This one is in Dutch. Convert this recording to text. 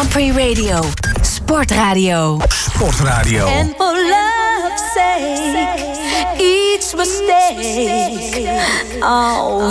Grand Prix Radio. Sportradio. Sportradio. And for love's sake, each mistake, oh,